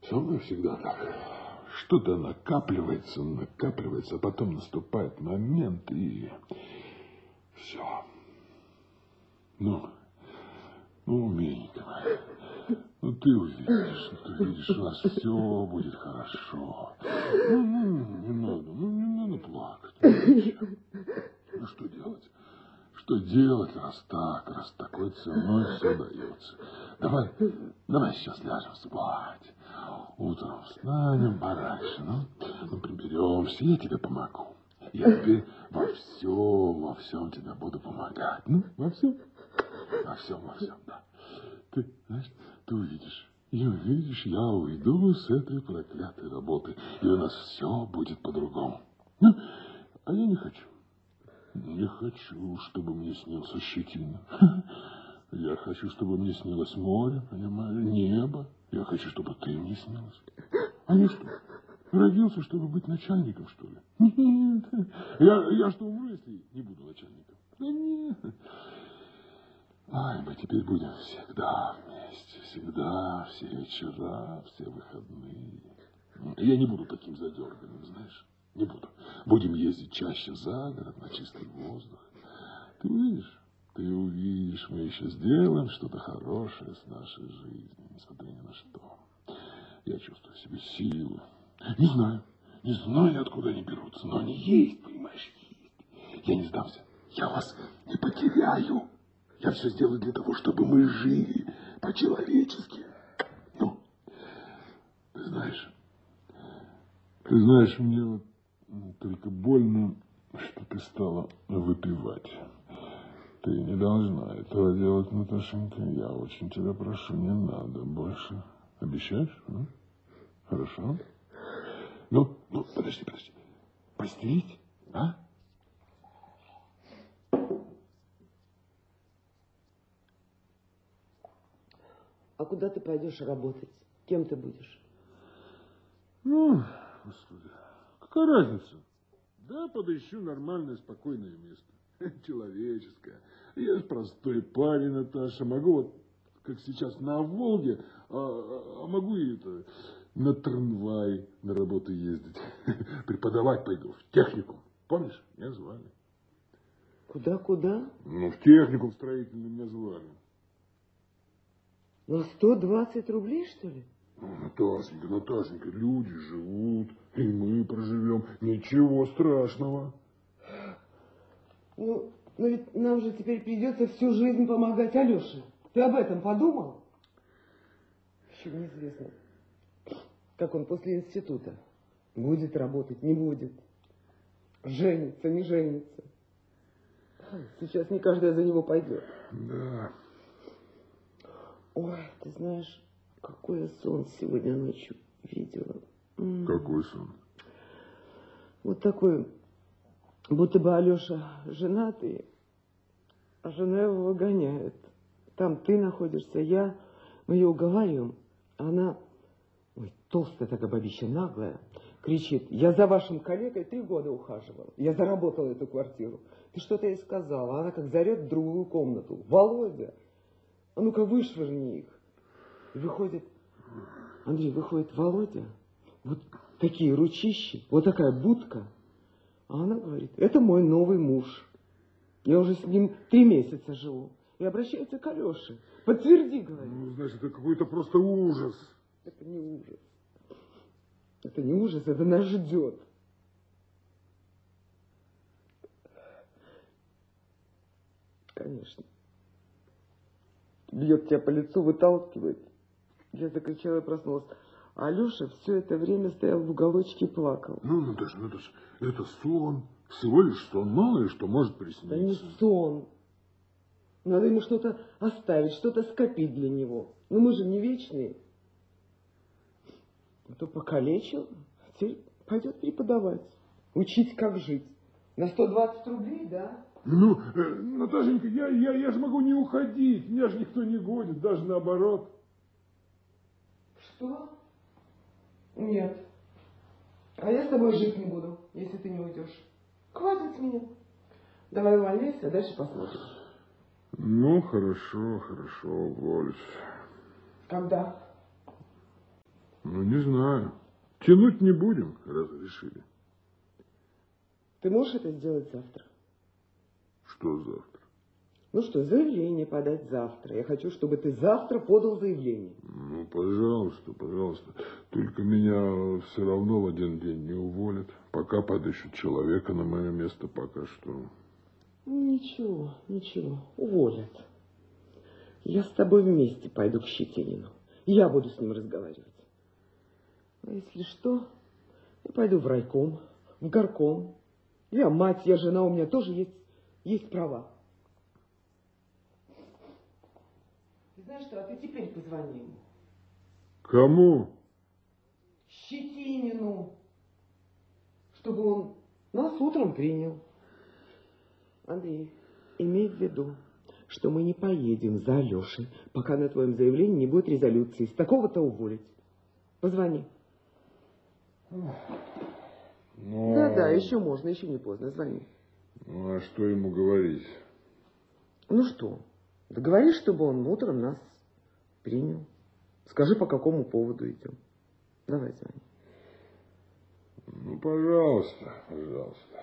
Со мной всегда так. Что-то накапливается, а потом наступает момент, и все. Ну, миленькая, ты увидишь, у нас все будет хорошо. Не надо плакать. Ну, что делать? Что делать, раз такой ценой все дается? Давай сейчас ляжем спать. Утром встанем пораньше, приберемся, я тебе помогу. Я теперь во всем тебе буду помогать. Во всем, да. Ты, знаешь, ты увидишь, я уйду с этой проклятой работы, и у нас все будет по-другому. А я не хочу. Не хочу, чтобы мне снился Щетина. Я хочу, чтобы мне снилось море, понимаешь, небо. Я хочу, чтобы ты мне снилась. А я что, родился, чтобы быть начальником, что ли? Нет. Я что, умру, если не буду начальником? Да нет. Ай, мы теперь будем всегда вместе, всегда, все вечера, все выходные. Я не буду таким задерганным, знаешь, не буду. Будем ездить чаще за город, на чистый воздух. Ты увидишь, мы еще сделаем что-то хорошее с нашей жизнью, несмотря ни на что. Я чувствую в себе силы. Не знаю, откуда они берутся, но они есть, понимаешь, есть. Я не сдамся, я вас не потеряю. Я все сделаю для того, чтобы мы жили по-человечески. Ну, ты знаешь, мне вот только больно, что ты стала выпивать. Ты не должна этого делать, Наташенька. Я очень тебя прошу, не надо больше. Обещаешь? Хорошо? Ну, подожди. Постелить, а? А куда ты пойдешь работать? Кем ты будешь? Господи, какая разница? Да, подыщу нормальное, спокойное место. Человеческое. Я же простой парень, Наташа. Могу вот, как сейчас, на Волге, а могу и на трамвай на работу ездить. Преподавать пойду в техникум. Помнишь, меня звали. Куда? В техникум строительный меня звали. На 120 рублей, что ли? Наташенька, люди живут, и мы проживем. Ничего страшного. Но ведь нам же теперь придется всю жизнь помогать Алёше. Ты об этом подумал? Еще неизвестно, как он после института. Будет работать, не будет. Женится, не женится. Сейчас не каждая за него пойдет. Да. Ой, ты знаешь, какой я сон сегодня ночью видела. Какой сон? Вот такой, будто бы Алёша женатый, а жена его выгоняет. Там ты находишься, мы ее уговариваем, а она, толстая такая бабища, наглая, кричит: я за вашим коллегой 3 года ухаживала, я заработала эту квартиру. Ты что-то ей сказала, она как зарет в другую комнату. Володя, а ну-ка вышвырни их. И выходит Володя, вот такие ручищи, вот такая будка. А она говорит: это мой новый муж. Я уже с ним 3 месяца живу. И обращается к Алёше. Подтверди, говорит. Значит, это какой-то просто ужас. Это не ужас. Это не ужас, это нас ждет. Конечно. Бьет тебя по лицу, выталкивает. Я закричала и проснулась. А Алёша все это время стоял в уголочке и плакал. Наташа, это сон. Всего лишь сон. Мало ли что может присниться. Да не сон. Надо ему что-то оставить, что-то скопить для него. Но мы же не вечные. А то покалечил, теперь пойдет преподавать. Учить, как жить. На 120 рублей, да? Наташенька, я же могу не уходить. Меня же никто не гонит, даже наоборот. Что? Нет. А я с тобой жить не буду, если ты не уйдешь. Хватит с меня. Давай увольняйся, а дальше посмотрим. Хорошо, уволюсь. Когда? Ну, не знаю. Тянуть не будем, раз решили. Ты можешь это сделать завтра? Что завтра? Ну что, заявление подать завтра. Я хочу, чтобы ты завтра подал заявление. Ну, пожалуйста, пожалуйста. Только меня все равно в один день не уволят. Пока подыщут человека на мое место, пока что. Ничего, ничего, уволят. Я с тобой вместе пойду к Щетинину. Я буду с ним разговаривать. А если что, я пойду в райком, в горком. Я мать, я жена, у меня тоже есть права. Ты знаешь что, а ты теперь позвони ему. Кому? Щетинину. Чтобы он нас утром принял. Андрей, имей в виду, что мы не поедем за Алешей, пока на твоем заявлении не будет резолюции. С такого-то уволить. Позвони. Да, еще можно, еще не поздно. Звони. Ну, а что ему говорить? Ну что, договорись, чтобы он утром нас принял. Скажи, по какому поводу идем. Давай, звони. Ну, пожалуйста, пожалуйста.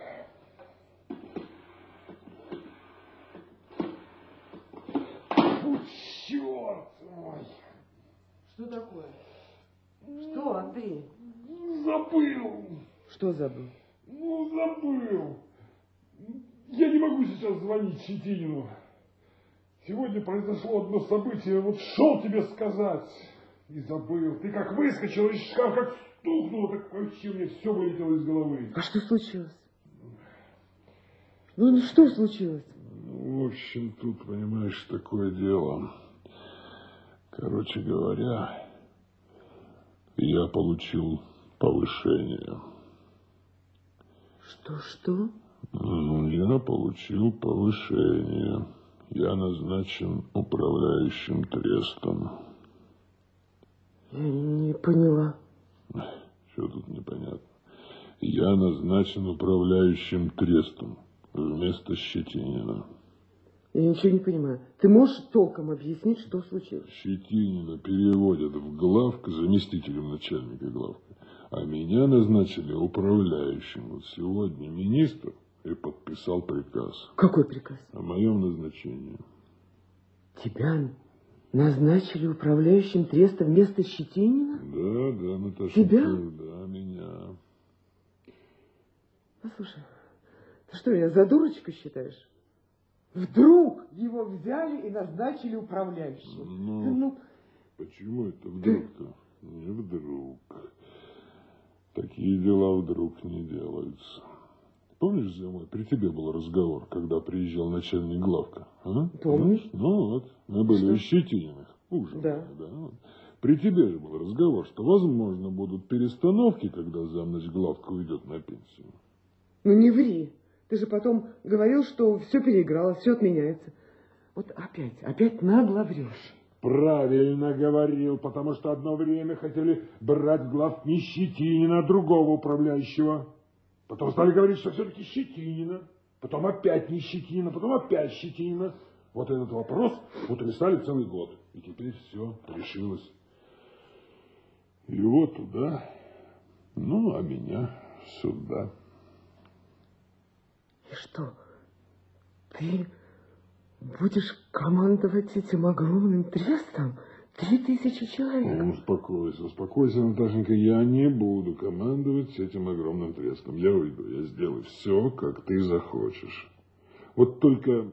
Черт мой! Что такое? Что, Андрей? Забыл. Что забыл? Ну, забыл. Я не могу сейчас звонить Щетинину. Сегодня произошло одно событие, вот шел тебе сказать. И забыл. Ты как выскочил из шкафа, как стукнуло, так вообще мне все вылетело из головы. А что случилось? Ну, что случилось? Ну, в общем, тут, понимаешь, такое дело. Короче говоря, я получил повышение. Что? Ну, я получил повышение. Я назначен управляющим трестом. Я не поняла. Что тут непонятно? Я назначен управляющим трестом вместо Щетинина. Я ничего не понимаю. Ты можешь толком объяснить, что случилось? Щетинина переводят в главк заместителем начальника главка. А меня назначили управляющим. Вот сегодня министр и подписал приказ. Какой приказ? О моем назначении. Тебя назначили управляющим треста вместо Щетинина? Да, Наташа. Тебя? Да, меня. Послушай, ты что, меня за дурочку считаешь? Вдруг его взяли и назначили управляющим. Ну, почему это вдруг-то? Не вдруг. Такие дела вдруг не делаются. Помнишь, зимой при тебе был разговор, когда приезжал начальник главка? А? Помнишь? Ну вот, мы были у Щетининых. Да. При тебе же был разговор, что, возможно, будут перестановки, когда замнач главка уйдет на пенсию. Ну не ври. Ты же потом говорил, что все переиграло, все отменяется. Вот опять нагло врешь. Правильно говорил, потому что одно время хотели брать в главк не Щетинина, а другого управляющего. Потом стали говорить, что все-таки Щетинина. Потом опять не Щетинина, потом опять Щетинина. Вот этот вопрос утрясали целый год. И теперь все решилось. Его туда, ну, а меня сюда. И что, ты будешь командовать этим огромным трестом? 3000 человек? Ну, успокойся, Наташенька, я не буду командовать этим огромным трестом. Я уйду, я сделаю все, как ты захочешь. Вот только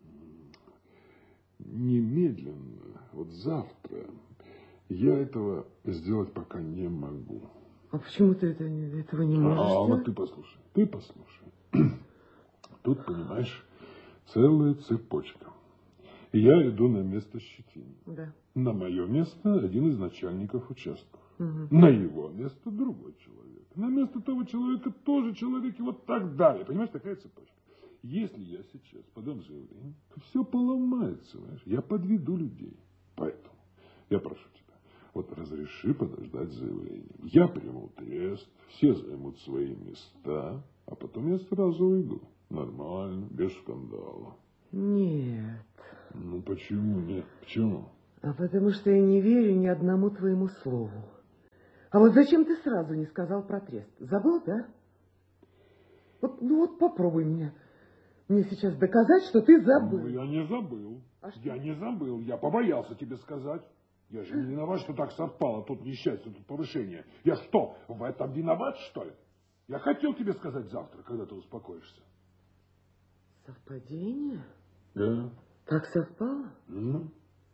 немедленно, вот завтра, я этого сделать пока не могу. А почему ты этого не можешь сделать? Вот ты послушай. Тут, понимаешь, целая цепочка. Я иду на место Щетинина. Да. На мое место один из начальников участков. Угу. На его место другой человек. На место того человека тоже человек и вот так далее. Понимаешь, такая цепочка. Если я сейчас подам заявление, то все поломается, понимаешь? Я подведу людей. Поэтому я прошу тебя, вот разреши подождать заявление. Я приму трест, все займут свои места, а потом я сразу уйду. Нормально, без скандала. Нет. Ну, почему нет? Почему? А потому что я не верю ни одному твоему слову. А вот зачем ты сразу не сказал про трест? Забыл, да? Вот, ну вот попробуй мне сейчас доказать, что ты забыл. Ну, я не забыл. А что? Я не забыл. Я побоялся тебе сказать. Я же не виноват, что так совпало. Тут несчастье, тут повышение. Я что, в этом виноват, что ли? Я хотел тебе сказать завтра, когда ты успокоишься. Совпадение? Да. Так совпало? Ну.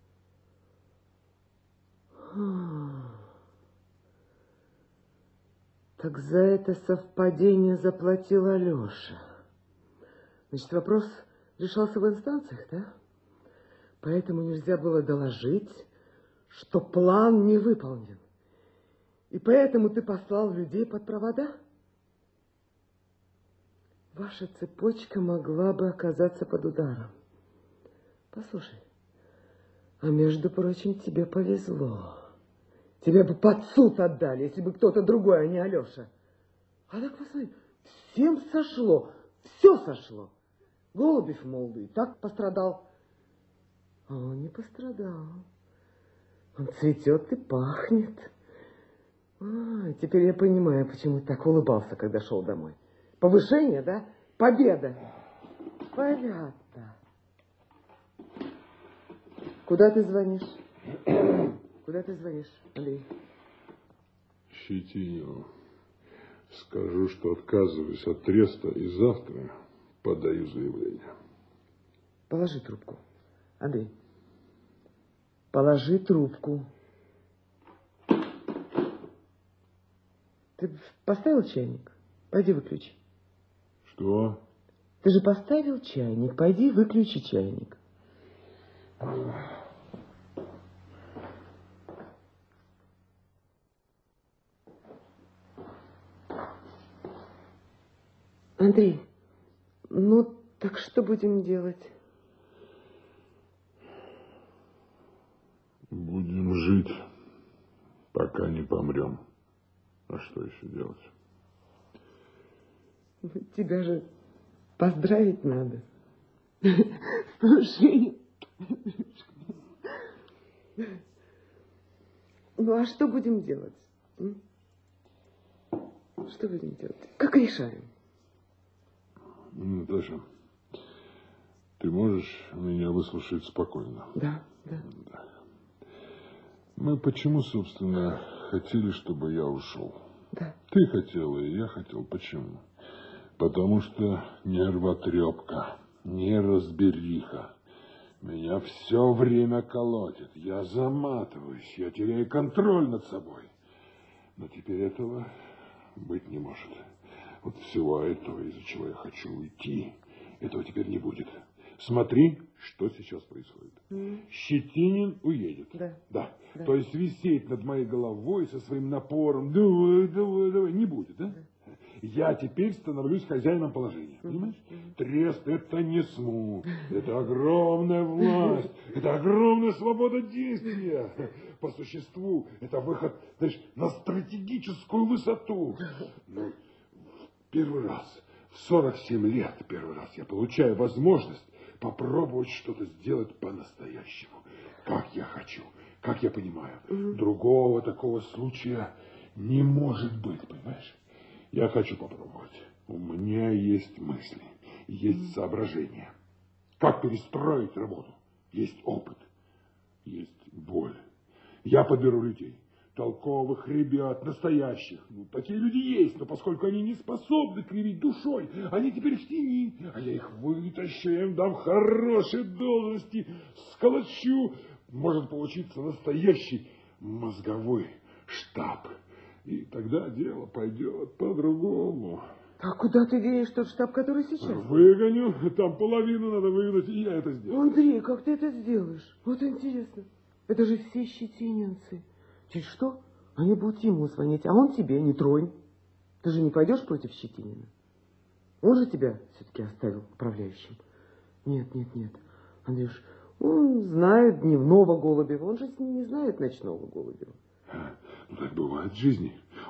Так за это совпадение заплатил Алеша. Значит, вопрос решался в инстанциях, да? Поэтому нельзя было доложить, что план не выполнен. И поэтому ты послал людей под провода? Ваша цепочка могла бы оказаться под ударом. Послушай, а между прочим, тебе повезло. Тебя бы под суд отдали, если бы кто-то другой, а не Алеша. А так, посмотри, всем сошло, все сошло. Голубев, мол, и так пострадал. А он не пострадал. Он цветет и пахнет. Теперь я понимаю, почему ты так улыбался, когда шел домой. Повышение, да? Победа. Понятно. Куда ты звонишь? Куда ты звонишь, Андрей? Щетинину. Скажу, что отказываюсь от треста и завтра подаю заявление. Положи трубку. Андрей, положи трубку. Ты поставил чайник? Пойди выключи. Что? Ты же поставил чайник. Пойди выключи чайник. Андрей, ну так что будем делать? Будем жить, пока не помрем. А что еще делать? Тебя же поздравить надо. Слушай. Ну, а что будем делать? Что будем делать? Как решаем? Наташа, ты можешь меня выслушать спокойно? Да. Мы почему, собственно, хотели, чтобы я ушел? Да. Ты хотела, и я хотел. Почему? Потому что нервотрепка, неразбериха. Меня все время колотит. Я заматываюсь, я теряю контроль над собой. Но теперь этого быть не может. Вот всего этого, из-за чего я хочу уйти, этого теперь не будет. Смотри, что сейчас происходит. Щетинин уедет. Да. То есть висеть над моей головой со своим напором. Давай. Не будет, да? Я теперь становлюсь хозяином положения. Понимаешь? Трест — это не СМУ. Это огромная власть. Это огромная свобода действия. По существу, это выход, знаешь, на стратегическую высоту. Ну, первый раз, в 47 лет, первый раз я получаю возможность попробовать что-то сделать по-настоящему. Как я хочу, как я понимаю. Другого такого случая не может быть, понимаешь? Я хочу попробовать. У меня есть мысли, есть соображения. Как перестроить работу? Есть опыт, есть боль. Я подберу людей. Толковых ребят, настоящих. Ну, такие люди есть, но поскольку они не способны кривить душой, они теперь в тени, а я их вытащу, я им дам хорошие должности, сколочу. Может получиться настоящий мозговой штаб. И тогда дело пойдет по-другому. А куда ты денешь тот штаб, который сейчас? Выгоню, там половину надо выгнать, и я это сделаю. Андрей, как ты это сделаешь? Вот интересно. Это же все щетининцы. Чуть что, они будут ему звонить, а он тебе не тронь. Ты же не пойдешь против Щетинина? Он же тебя все-таки оставил управляющим. Нет. Андрюш, он знает дневного Голубева, он же не знает ночного Голубева. Ну, так бывает в жизни.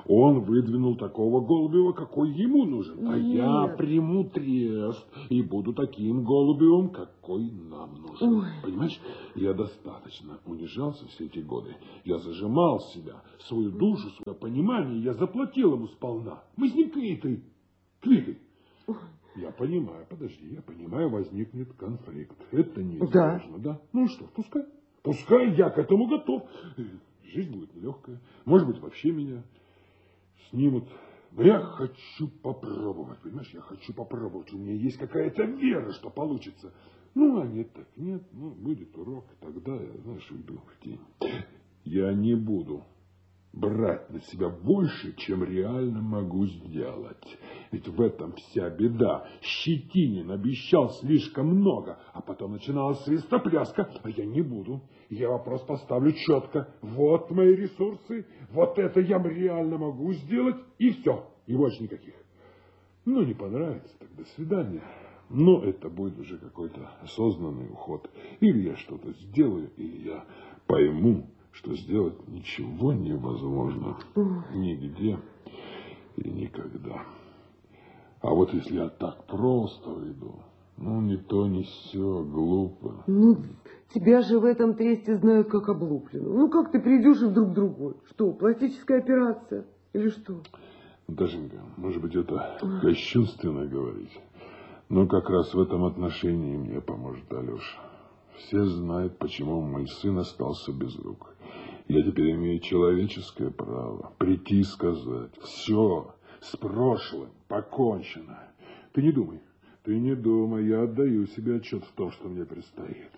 Он выдвинул такого Голубева, какой ему нужен. А Нет. я приму трест и буду таким Голубевым, какой нам нужен. Ой. Понимаешь, я достаточно унижался все эти годы. Я зажимал себя, свою душу, свое понимание. Я заплатил ему сполна. Мы с ним квиты. Квиты. Я понимаю, подожди, я понимаю, возникнет конфликт. Это неизбежно, да? Ну что, пускай. Пускай, я к этому готов. Жизнь будет нелегкая. Может быть, вообще меня снимут. Но я хочу попробовать, понимаешь? Я хочу попробовать. У меня есть какая-то вера, что получится. Ну, а нет, так нет. Ну, будет урок. Тогда я, знаешь, уйду в тень. Я не буду брать на себя больше, чем реально могу сделать. Ведь в этом вся беда. Щетинин обещал слишком много, а потом начиналась свистопляска, а я не буду. Я вопрос поставлю четко. Вот мои ресурсы, вот это я реально могу сделать, и все, и больше никаких. Ну, не понравится, так до свидания. Но это будет уже какой-то осознанный уход. Или я что-то сделаю, или я пойму, что сделать ничего невозможно. Нигде и никогда. А вот если я так просто уйду, ну, ни то, ни сё, глупо. Ну, тебя же в этом тресте знают как облупленную. Ну, как ты придешь и вдруг другой? Что, пластическая операция? Или что? Дашенька, может быть, это кощунственно говорить, но как раз в этом отношении мне поможет Алеша. Все знают, почему мой сын остался без рук. Я теперь имею человеческое право прийти и сказать: все, с прошлым покончено. Ты не думай, я отдаю себе отчет в том, что мне предстоит.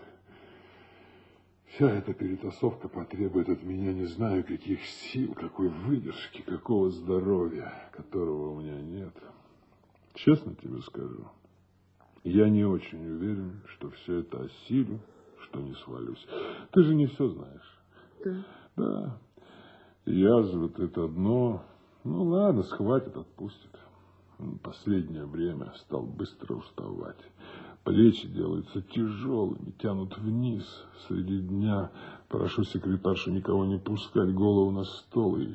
Вся эта перетасовка потребует от меня не знаю каких сил, какой выдержки, какого здоровья, которого у меня нет. Честно тебе скажу, я не очень уверен, что все это осилю, что не свалюсь. Ты же не все знаешь. Да. Да. Язвы это дно. Ну ладно, схватит, отпустит. Последнее время стал быстро уставать. Плечи делаются тяжелыми, тянут вниз. Среди дня прошу секретаршу никого не пускать, голову на стол и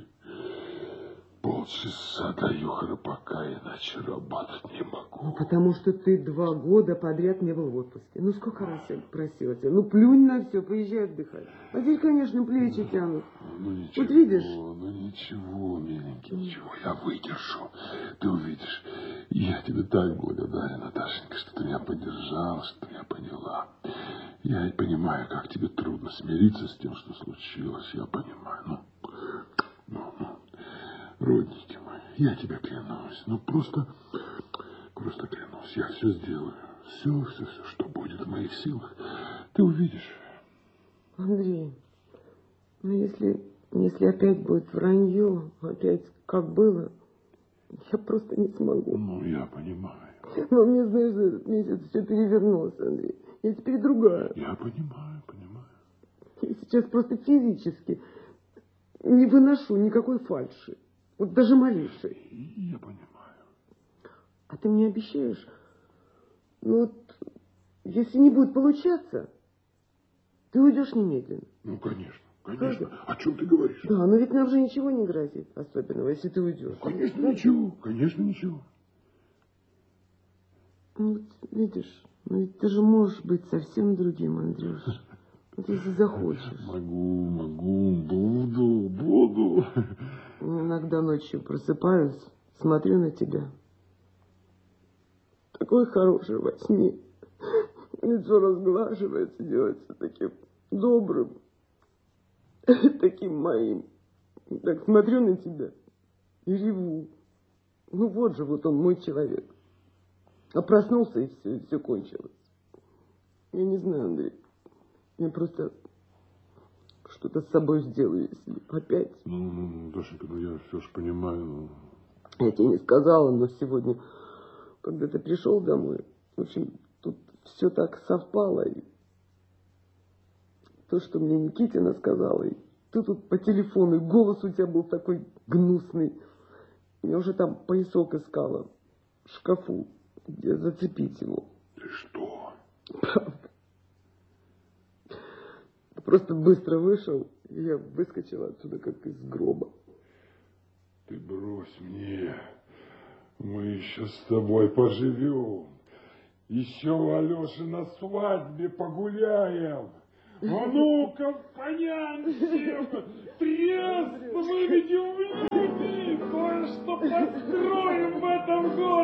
полчаса даю храпака, иначе работать не могу. Ну, потому что ты 2 года подряд не был в отпуске. Ну, сколько раз я просила тебя? Ну, плюнь на все, поезжай отдыхать. А здесь, конечно, плечи тянут. Ну, ничего, вот видишь? Ну, ничего, миленький, ничего, я выдержу. Ты увидишь. Я тебе так благодарен, Наташенька, что ты меня поддержала, что ты меня поняла. Я и понимаю, как тебе трудно смириться с тем, что случилось. Я понимаю. Ну. Родненький мой, я тебе клянусь. Ну, просто клянусь. Я все сделаю. Все, что будет в моих силах. Ты увидишь. Андрей, ну, если опять будет вранье, опять как было, я просто не смогу. Ну, я понимаю. Но мне, знаешь, за этот месяц все перевернулось, Андрей. Я теперь другая. Я понимаю. Я сейчас просто физически не выношу никакой фальши. Вот даже малейшей. Я понимаю. А ты мне обещаешь, ну вот, если не будет получаться, ты уйдешь немедленно. Ну, конечно. О чем ты говоришь? Да, но ведь нам же ничего не грозит особенного, если ты уйдешь. Ну, конечно, ничего. Ну, вот, видишь, ну ведь ты же можешь быть совсем другим, Андрюш. Вот если захочешь. Могу, буду. Иногда ночью просыпаюсь, смотрю на тебя. Такой хороший во сне. Лицо разглаживается, делается таким добрым, таким моим. Так смотрю на тебя и реву. Ну вот же, вот он мой человек. А проснулся и все кончилось. Я не знаю, Андрей. Я просто что-то с собой сделаю, если опять. Ну, Дашенька, я все же понимаю. Я тебе не сказала, но сегодня, когда ты пришел домой, в общем, тут все так совпало. И то, что мне Никитина сказала, и ты тут по телефону, и голос у тебя был такой гнусный. Я уже там поясок искала в шкафу, где зацепить его. Ты что? Правда. Просто быстро вышел, и я выскочила отсюда, как из гроба. Ты снилось мне. Мы еще с тобой поживем. Еще у Алеши на свадьбе погуляем. А ну-ка, понянчим, трест выведем в люди, кое-что построим в этом городе.